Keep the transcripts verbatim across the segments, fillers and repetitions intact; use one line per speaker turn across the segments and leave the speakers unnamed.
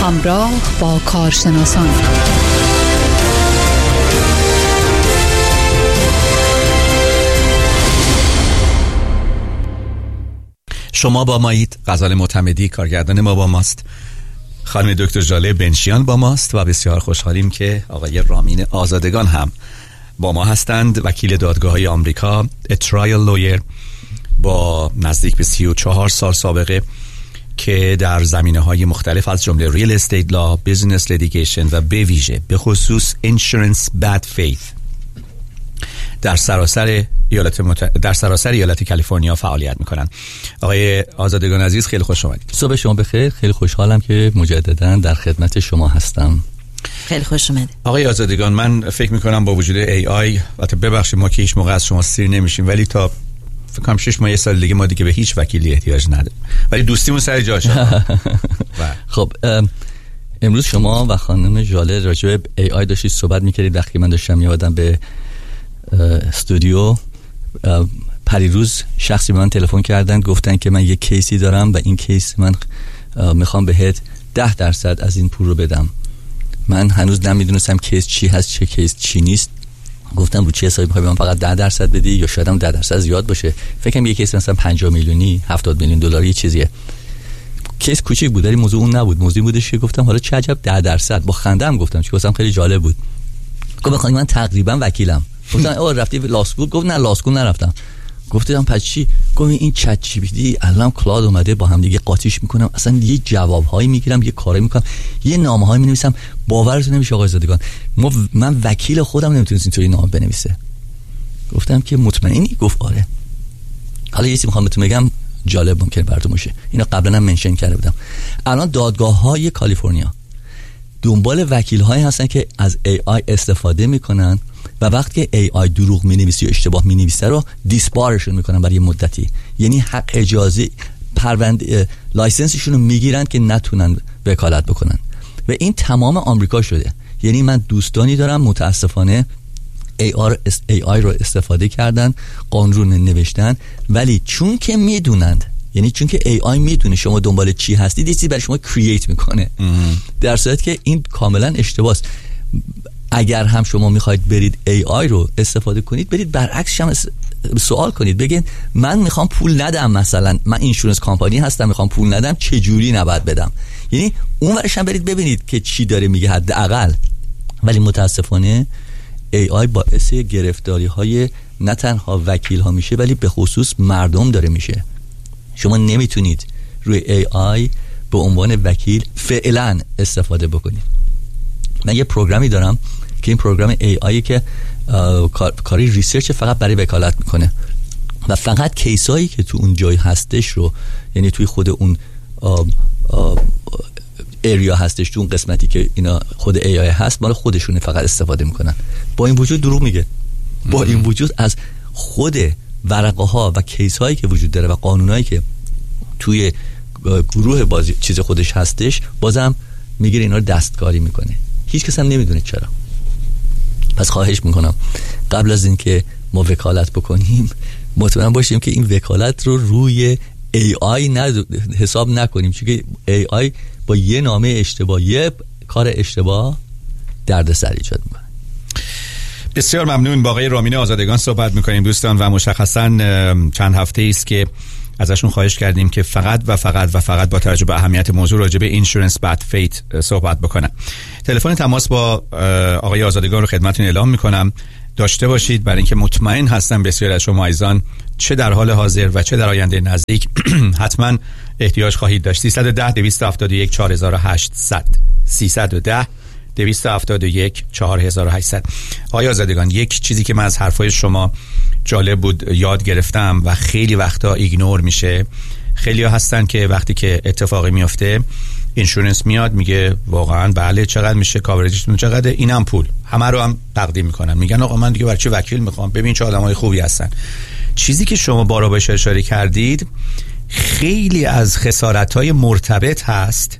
همراه با کارشناسان
شما با مایید. غزال معتمدی کارگردان ما با ماست، خانم دکتر ژاله بنشیان با ماست و بسیار خوشحالیم که آقای رامین آزادگان هم با ما هستند، وکیل دادگاه‌های آمریکا، ترایل لویر با نزدیک به سی و چهار سال سابقه که در زمینه‌های مختلف از جمله ریل استیت لا، بیزنس لیتیگیشن و به ویژه به خصوص اینشورنس بد فیث در سراسر ایالت مت... در سراسر ایالت کالیفرنیا فعالیت میکنن. آقای آزادگان عزیز خیلی خوش آمدید.
صبح شما بخیر. خیلی خوشحالم که مجددا در خدمت شما هستم.
خیلی خوش اومدید.
آقای آزادگان، من فکر میکنم با وجود ای آی، البته ببخشید ما که هیچ موقع از شما سیر نمیشیم، ولی تا فکر کنم شش ماه یه سال دیگه ما دیگه به هیچ وکیلی احتیاج نداریم، ولی دوستیمون سر جاشه.
خب امروز شما و خانم ژاله راجع به ای آی داشتید صحبت میکردید. وقتی من داشتم میادم به استودیو، پریروز شخصی به من تلفن کردن، گفتن که من یک کیسی دارم و این کیس من میخوام بهت ده درصد از این پول رو بدم. من هنوز نمیدونستم کیس چی هست، چه کیس چی نیست. گفتم رو چه حسابی میخوای من فقط ده درصد بدی یا شاید هم ده درصد زیاد باشه؟ فکرم یک کیس مثلا پنجاه میلیونی هفتاد میلیون دلاری چیزیه. کیس کوچیک بود، ولی موضوع اون نبود. موضوع بودش که گفتم حالا چه عجب ده درصد. با خنده هم گفتم، چون واسم خیلی جالب بود. گفت بخوام من تقریبا وکیلم. گفتم آ رفتی لاسکول؟ گفت نه لاسکول نرفتم. گفتم پس چی؟ گفت این چت جی پی تی الان کلاد اومده، با هم دیگه قاطیش میکنم، اصلا یه جوابهایی میگیرم، یه کاری میکنم، یه نامه‌هایی مینویسم. باورتون نمیشه آقای زادگان، ما من وکیل خودم نمیتونستم اینطوری نامه بنویسه. گفتم که مطمئنی؟ گفت آره. حالا یه چیزی میخوام بهتون بگم جالب ممکنه براتون باشه. اینا قبلا هم منشن کرده بودم. الان دادگاه‌های کالیفرنیا دنبال وکیل‌هایی هستن که از ای آی استفاده میکنن و وقتی که ای آی دروغ مینویسه یا اشتباه مینویسه رو دیسبارشون میکنن برای مدتی، یعنی حق اجازه پرونده لایسنسشون رو میگیرن که نتونن وکالت بکنن. و این تمام آمریکا شده. یعنی من دوستانی دارم متاسفانه ای آی رو استفاده کردن، قانون نوشتن، ولی چون که میدونند، یعنی چون که ای آی میدونه شما دنبال چی هستید، چیزی برای شما کرییت میکنه، در صورتی که این کاملا اشتباهه. اگر هم شما میخواید برید ای آی رو استفاده کنید، برید برعکسش هم سوال کنید، بگین من میخوام پول ندم، مثلا من اینشورنس کمپانی هستم میخوام پول ندم، چه جوری نباید بدم. یعنی اون ورش هم برید ببینید که چی داره میگه حداقل. ولی متاسفانه ای آی باعث گرفتاری های نه تنها وکیل ها میشه، ولی به خصوص مردم داره میشه. شما نمیتونید روی ای آی به عنوان وکیل فعلا استفاده بکنید. من یه پروگرامی دارم که این پروگرام ای آی که کاری ریسرچ فقط برای وکالت میکنه و فقط کیسایی که تو اون جای هستش رو، یعنی توی خود اون آه آه ایریا هستش، تو اون قسمتی که اینا خود ای آی هست، مال خودشونه فقط استفاده میکنن. با این وجود دروغ میگه. با این وجود از خود ورقه ها و کیس هایی که وجود داره و قانونایی که توی گروه بازی چیز خودش هستش، بازم میگیره اینا رو دستکاری میکنه. هیچ کس هم نمیدونه چرا. پس خواهش میکنم قبل از اینکه ما وکالت بکنیم مطمئن باشیم که این وکالت رو روی ای آی ند... حساب نکنیم، چون که ای آی با یه نامه اشتباه، یه کار اشتباه دردسر ایجاد میکنه.
بسیار ممنون. با آقای رامین آزادگان صحبت میکنیم دوستان و مشخصا چند هفته است که ازشون خواهش کردیم که فقط و فقط و فقط با توجه به اهمیت موضوع راجع به اینشورنس بد فیت صحبت بکنن. تلفن تماس با آقای آزادگان رو خدمتتون اعلام میکنم، داشته باشید، برای اینکه مطمئن هستم بسیار از شما عزیزان چه در حال حاضر و چه در آینده نزدیک حتما احتیاج خواهید داشت. سیصد و ده دویست و هفتاد و یک چهار هزار و هشتصد سیصد و ده دویست و هفتاد و یک چهار هزار و هشتصد. آقای آزادگان، یک چیزی که من از حرفای شما جالب بود یاد گرفتم و خیلی وقتا ایگنور میشه. خیلی ها هستن که وقتی که اتفاقی میفته اینشورنس میاد میگه واقعا بله چقدر میشه، کاورجتون چقدر، اینم پول، همه رو هم تقدیم میکنن، میگن آقا من دیگه برای چه وکیل میخوام، ببین چه آدمای خوبی هستن. چیزی که شما بارا بهش اشاره کردید، خیلی از خسارت‌های مرتبط هست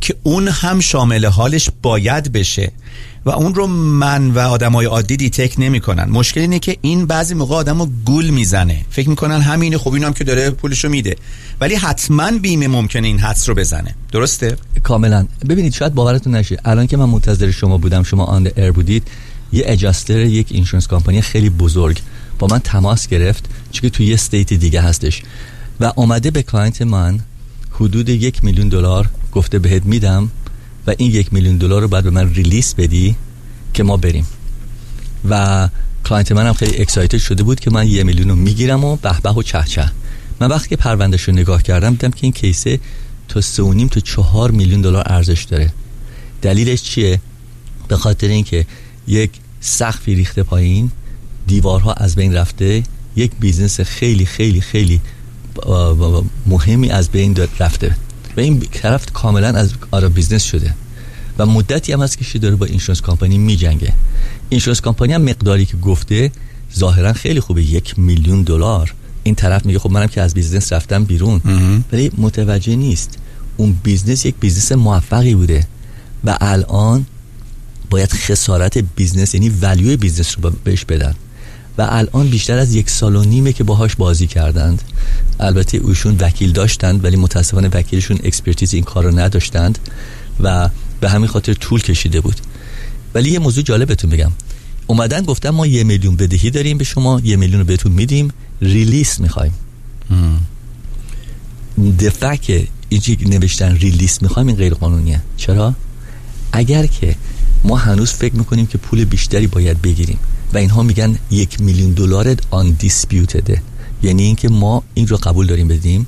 که اون هم شامل حالش باید بشه و اون رو من و آدمای عادی دیتک نمی‌کنن. مشکل اینه که این بعضی موقع آدمو گول میزنه، فکر میکنن همینه، خب اینم که داره پولشو میده، ولی حتما بیمه ممکنه این حدس رو بزنه. درسته؟
کاملا. ببینید شاید باورتون نشه، الان که من منتظر شما بودم، شما آن ایر بودید، یه اجاستر یک اینشورنس کمپانی خیلی بزرگ با من تماس گرفت، چون که توی یه استیت دیگه هستش و اومده به کلاینت من حدود یک میلیون دلار گفته بهت میدم و این یک میلیون دلار رو بعد به من ریلیس بدی که ما بریم. و کلاینت منم خیلی اکسایتد شده بود که من یک میلیون رو میگیرم و به به و چه چه. من وقتی که پروندهش رو نگاه کردم دیدم که این کیسه تا سه و نیم تا چهار میلیون دلار ارزش داره. دلیلش چیه؟ به خاطر اینکه یک سقفی ریخته پایین، دیوارها از بین رفته، یک بیزنس خیلی خیلی خیلی مهمی از بین رفته و این طرف کاملا از آرا بیزنس شده و مدتی هم هست که داره با اینشورنس کمپانی می جنگه. اینشورنس کمپانی هم مقداری که گفته ظاهرا خیلی خوبه، یک میلیون دلار. این طرف میگه خب منم که از بیزنس رفتم بیرون، ولی متوجه نیست اون بیزنس یک بیزنس موفقی بوده و الان باید خسارت بیزنس، یعنی ولیو بیزنس رو بهش بدن و الان بیشتر از یک سال و نیمه که باهاش بازی کردند. البته اوشون وکیل داشتند ولی متاسفانه وکیلشون اکسپرتیز این کار رو نداشتند و به همین خاطر طول کشیده بود. ولی یه موضوع جالب بهتون بگم، اومدن گفتن ما یه میلیون بدهی داریم به شما، یه میلیون رو بهتون میدیم، ریلیس میخوایم. دفعه که اینجی نوشتن ریلیس میخوایم این غیر قانونیه. چرا؟ اگر که ما هنوز فکر میکنیم که پول بیشتری باید بگیریم و اینها میگن یک میلیون دلار آن دیسپیوتده، یعنی اینکه ما این رو قبول داریم بدیم،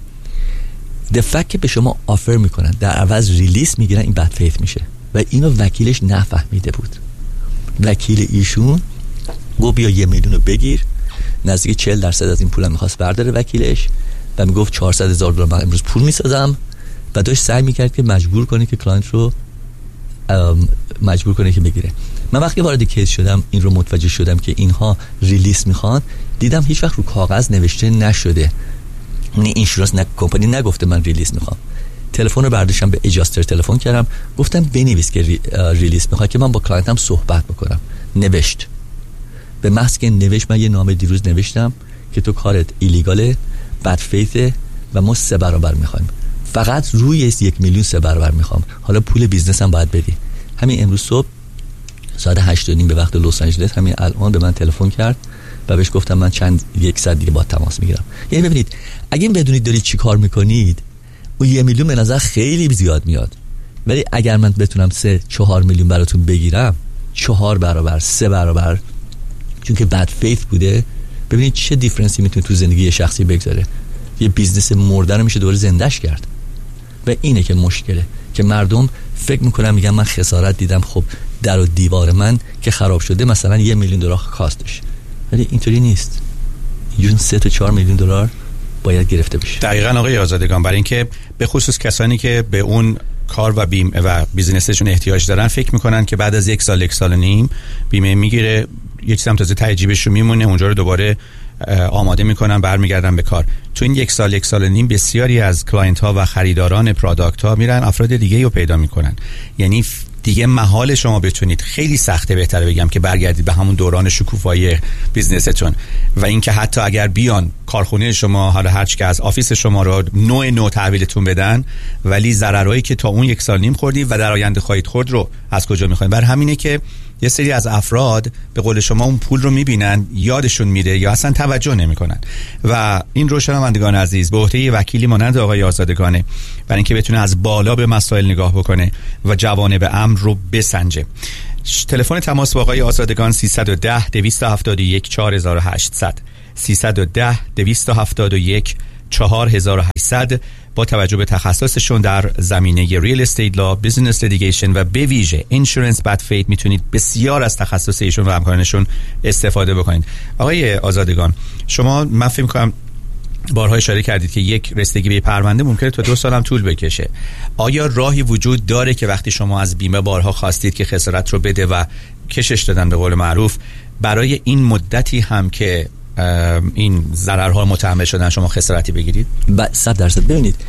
دفعه که به شما آفر میکنن در عوض ریلیس میگیرن، این بد فیث میشه و اینو وکیلش نفهمیده بود. وکیل ایشون گفت بیا یه میلیون رو بگیر، نزدیک چهل درصد از این پولم میخواست برداره وکیلش و میگفت چهارصد هزار دلار من امروز پول میسازم و داشت سعی میکرد که مجبور کنه که کلاینت رو مجبور کنه که بگیره. من وقتی وارد کیس شدم این رو متوجه شدم که اینها ریلیس میخوان، دیدم هیچ وقت رو کاغذ نوشته نشده، یعنی اینشورنس نه کمپانی نگفته من ریلیس میخوام. تلفن رو برداشتم به اجاستر تلفن کردم، گفتم بنویس که ری، ریلیس میخوام که من با کلاینتم صحبت بکنم. نوشت. به محض که نوشت من یه نامه دیروز نوشتم که تو کارت ایلیگاله، بد فیثه و ما سه برابر میخوایم، فقط روی یک میلیون سه برابر میخوام، حالا پول بیزنسم باید بدی. همین امروز صبح ساعت هشت و نیم به وقت لس آنجلس همین الان به من تلفن کرد و بهش گفتم من چند یک ساعت دیگه با تماس میگیرم. یعنی ببینید اگه این بدونید دارید چی کار میکنید، اون یه میلیون به نظر خیلی زیاد میاد، ولی اگر من بتونم سه چهار میلیون براتون بگیرم، چهار برابر سه برابر، چون که بد فیث بوده، ببینید چه دیفرنسی میتونه تو زندگی شخصی بگذاره. یه بیزنس مرده رو میشه دوباره زندهش کرد و اینه که مشکله که مردم فکر میکنن میگن من خسارت دیدم، خب در و دیوار من که خراب شده مثلا یه میلیون دلار کاستش، ولی اینطوری نیست. یون سه تا چهار میلیون دلار باید گرفته بشه.
دقیقاً آقای آزادگان، برای اینکه به خصوص کسانی که به اون کار و بیم و بیزینسشون احتیاج دارن فکر میکنن که بعد از یک سال یک سال و نیم بیمه میگیره، یه چیزی هم تازه ته جیبشون میمونه، اونجا رو دوباره آماده میکنن برمیگردن به کار. تو این یک سال یک سال و نیم بسیاری از کلاینت ها و خریداران پروداکت ها میرن افراد دیگه رو پیدا میکنن. یعنی دیگه محال شما بتونید، خیلی سخته بهتره بگم که برگردید به همون دوران شکوفایی بیزنستون و اینکه حتی اگر بیان کارخونه شما، حالا هر چی که از آفیس شما رو نوع نوع تحویلتون بدن، ولی ضررهایی که تا اون یک سال نیم خوردید و در آینده خواهید خورد رو از کجا میخواید؟ بر همینه که یه سری از افراد به قول شما اون پول رو میبینن، یادشون میره یا اصلا توجه نمیکنن و این رو شنوندگان عزیز به عهده وکیلی مانند آقای آزادگانه برای اینکه بتونه از بالا به مسائل نگاه بکنه و جوانب امر رو بسنجه. تلفن تماس با آقای آزادگان سیصد و ده دویست و هفتاد و یک چهار هزار و هشتصد سیصد و ده دویست و هفتاد و یک چهار هزار و هشتصد. با توجه به تخصصشون در زمینه ریل استیت لا، بیزنس لیتیگیشن و به ویژه اینشورنس بد فیت میتونید بسیار از تخصص ایشون و همکارانشون استفاده بکنید. آقای آزادگان، شما من فکر می‌کنم بارها اشاره کردید که یک رسیدگی به پرونده ممکنه تا دو سال هم طول بکشه. آیا راهی وجود داره که وقتی شما از بیمه بارها خواستید که خسارت رو بده و کشش دادن به قول معروف، برای این مدتی هم که این ضررها متحمل شدن شما خسارتی بگیرید؟
صد درصد. ببینید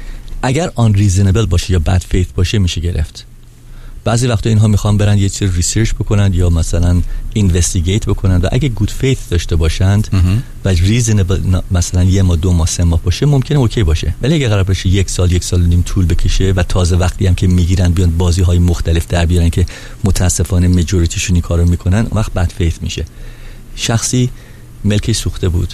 اگر آن ریزنبل باشه یا بد فیت باشه میشه گرفت. بعضی وقتا اینها میخوان برن یه چیز ریسرچ بکنن یا مثلا اینوستیگیت بکنن و اگه گود فیت داشته باشند و ریزنبل مثلا یه ماه دو ماه سه ماه باشه ممکنه اوکی باشه، ولی اگه قرار باشه یک سال یک سال و نیم طول بکشه و تازه وقتی هم که میگیرن بیان بازی های مختلف در بیارن که متاسفانه مجوریتیشون این کارو میکنن، وقت بد فیت میشه. شخصی ملکش سوخته بود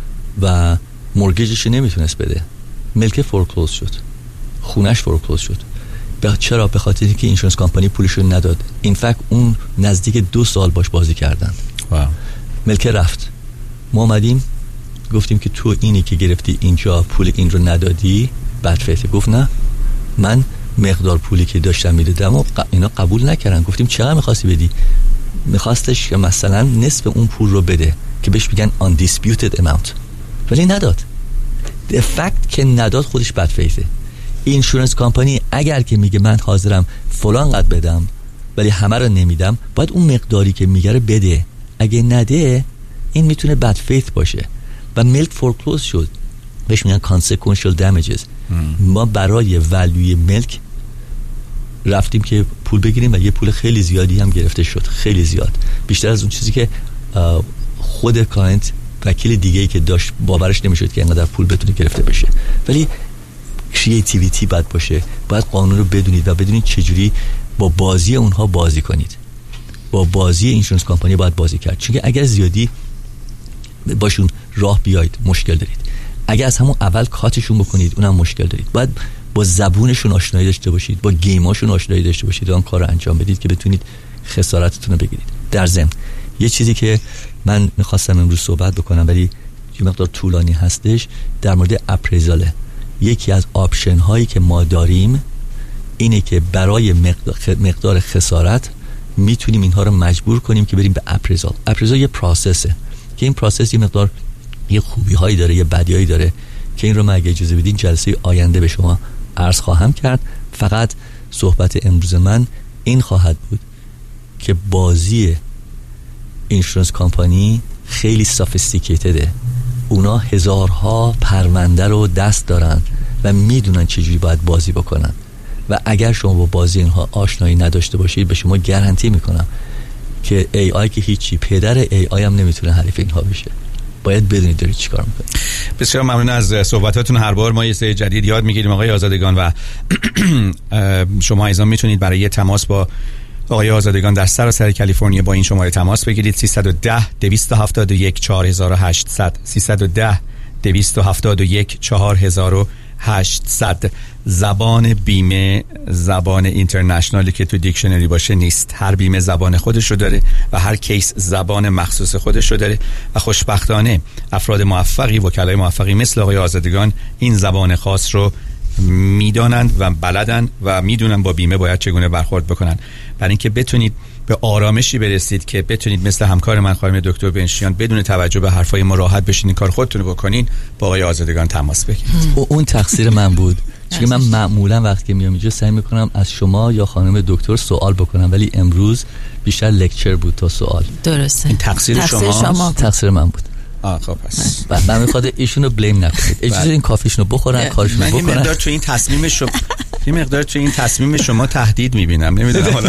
و مورگیجش نمیتونست بده، ملک فورکلوز شد، خونش فورکلوز شد. چرا؟ به خاطر اینکه اینشورنس کمپانی پولشون نداد. این فکت اون نزدیک دو سال باش بازی کردن. واو. ملک رفت. ما اومدیم گفتیم که تو اینی که گرفتی اینجا پول این رو ندادی بد فیت. گفت نه، من مقدار پولی که داشتم میدادم و اینا قبول نکردن. گفتیم چقدر میخواستی بدی؟ میخواستش که مثلا نصف اون پول رو بده که بهش میگن undisputed amount، ولی نداد. the fact که نداد خودش بد فیته. اینشورنس کمپانی اگر که میگه من حاضرم فلان قد بدم ولی همه رو نمیدم، باید اون مقداری که میگه رو بده. اگه نده این میتونه بد فیت باشه و ملک فورکلوز شد، بهش میگن consequential damages. ما برای ولیوی ملک رفتیم که پول بگیریم و یه پول خیلی زیادی هم گرفته شد، خیلی زیاد، بیشتر از اون چیزی که خود کلاینت وکیل دیگه‌ای که داشت باورش نمیشد که اینقدر پول بتونه گرفته بشه. ولی کریتیویتی باید باشه، باید قانون رو بدونید و بدونید چجوری با بازی اونها بازی کنید. با بازی اینشورنس کمپانی باید بازی کرد، چون اگر زیادی باشون راه بیاید مشکل دارید. اگر از همون اول کاتشون بکنید اونم مشکل دارید. باید با زبونشون آشنایی داشته باشید، با گیماشون آشنایی داشته باشید و اون کار رو انجام بدید که بتونید خسارتتون رو بگیرید. در ضمن یه چیزی که من میخواستم امروز صحبت بکنم ولی یه مقدار طولانی هستش، در مورد اپریزاله. یکی از آپشن هایی که ما داریم اینه که برای مقدار خسارت میتونیم اینها رو مجبور کنیم که بریم به اپریزال. اپریزال یه پروسسه که این پروسس یه مقدار یه خوبی هایی داره، یه بدی هایی داره که این رو من اگه اجازه بدین جلسه آینده به شما عرض خواهم کرد. فقط صحبت امروز من این خواهد بود که بازی اینشورنس کمپانی خیلی سافیستیکیتده. اونا هزارها پرونده رو دست دارن و میدونن چجوری باید بازی بکنن و اگر شما با بازی اینها آشنایی نداشته باشید به شما گارانتی میکنم که ای آی که هیچی، پدر ای آی هم نمیتونه حریف اینها بشه. باید بدونید دارید چیکار میکنید.
بسیار ممنون از صحبتاتون. هر بار ما یه سری جدید یاد میگیریم آقای آزادگان و شما ایضا میتونید برای یه تماس با آقای آزادگان در سراسر کالیفرنیا با این شماره تماس بگیرید: سیصد و ده دویست و هفتاد و یک چهار هزار و هشتصد سیصد و ده دویست و هفتاد و یک چهار هزار و هشتصد. زبان بیمه زبان اینترنشنالی که تو دیکشنری باشه نیست. هر بیمه زبان خودش رو داره و هر کیس زبان مخصوص خودش رو داره و خوشبختانه افراد موفقی، وکلای موفقی مثل آقای آزادگان این زبان خاص رو میدانند و بلدن و میدونن با بیمه باید چگونه برخورد بکنن، برای اینکه بتونید به آرامشی برسید که بتونید مثل همکار من خانم دکتر بنشیان بدون توجه به حرفای ما راحت بشینین کار خودتون رو بکنین. با آقای آزادگان تماس بگیرید.
اون تقصیر من بود، چون من معمولا وقتی که میام اینجا سعی میکنم از شما یا خانم دکتر سوال بکنم، ولی امروز بیشتر لکچر بود تا سوال.
درسته.
این تقصیر, تقصیر شما, شما
تقصیر من بود.
آه خب پس
من میخواد ایشونو بلیم نکنید، اجازه این کافیشونو بخورن، کارشونو بکنن.
من مقدار تو این تصمیم شما یه مقدار تو این تصمیم شما تهدید میبینم، نمیدونم حالا.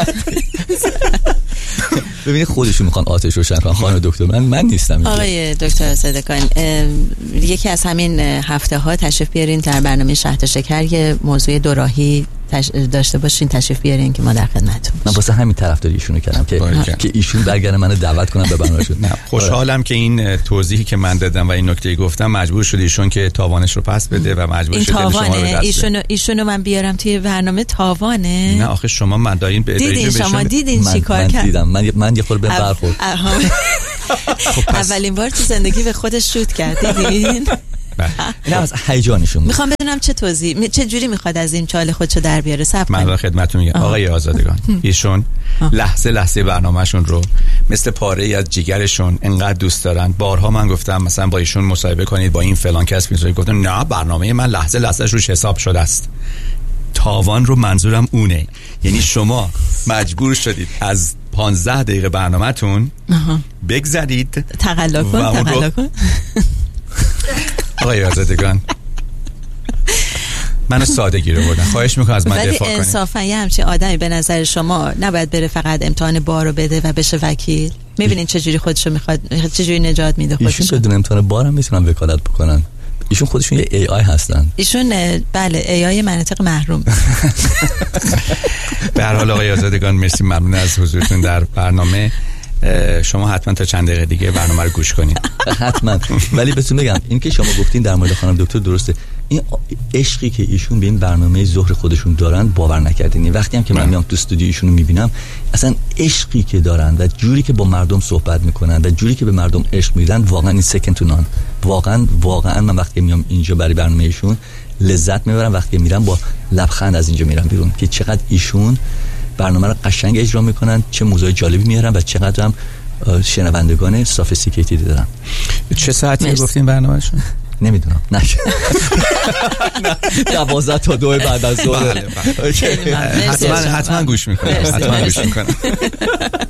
ببینید خودشون میخوان آتش روشن کنن. خانم دکتر من من نیستم.
آقای دکتر صدقان، یکی از همین هفته ها تشریف بیارین در برنامه شهد و شکر یه موضوع دوراهی تش... داشته باشین، تشریف بیارین که ما در خدمتتون.
من واسه همین طرفداری ایشونو کردم که باید. که ایشون برگردن منو دعوت کنن به برنامه‌شون.
نه خوشحالم که این توضیحی که من دادم و این نکته گفتم مجبور شد ایشون که تاوانش رو پس بده و مجبور شد شما رو دست
ایشونو ایشونو من بیارم توی برنامه تاوانه.
نه آخه شما من دارین به
دیدین شما دیدین چیکار کرد؟
من دیدم. من من یه خورده برخورد.
اولین بار تو زندگی به خودش شوت کرد، دیدین؟
نه از هیجانشون.
میخوام بدونم چه توضیح چه جوری میخواد از این چاله خودشو در بیاره. صبر
من خدمتتون میگم آقای آزادگان، ایشون لحظه لحظه برنامه‌شون رو مثل پاره‌ای از جیگرشون انقدر دوست دارن. بارها من گفتم مثلا با ایشون مصاحبه کنید، با این فلان کس میذارید، گفتن نه برنامه من لحظه لحظهش روش حساب شده است. تاوان رو منظورم اونه، یعنی شما مجبور شدید از پانزده دقیقه برنامه‌تون بگذرید.
تقلا کن تقلا کن.
آقای آزادگان منو ساده گیر آوردن. خواهش میکنم از من دفاع کنید.
ولی انصافا یه همچین آدمی به نظر شما نباید بره فقط امتحان بار رو بده و بشه وکیل؟ میبینین چجوری خودشو میخواد، چجوری نجات میده خودشو؟
ایشون بدون امتحان بار هم میتونن وکالت بکنن. ایشون خودشون یه ای آی هستن. ایشون
بله ای آی مناطق محروم.
به هر حال آقای آزادگان مرسی، ممنون از حضورتون در برنامه. شما حتما تا چند دقیقه دیگه برنامه رو گوش کنید.
حتما. ولی بهتون بگم این که شما گفتین در مورد خانم دکتر درسته. این عشقی که ایشون به این برنامه ظهر خودشون دارن باور نکردین. وقتی هم که من میام تو استودیو ایشون رو میبینم، اصلا عشقی که دارن و جوری که با مردم صحبت میکنن و جوری که به مردم عشق میدن، واقعا این سکند تو نان. واقعا واقعا من وقتی میام اینجا برای برنامه ایشون لذت میبرم، وقتی میرم با لبخند از اینجا میرم بیرون که چقدر ایشون برنامه رو قشنگ اجرا میکنن، چه موضوع جالبی میارن و چقدر هم شنوندگان سافیستیکیتد دارن.
چه ساعتی گفتین برنامه‌شون؟
نمیدونم. نه دوازده تا دو بعد از ظهر.
حتما حتما گوش میکنم. حتما گوش میکنم.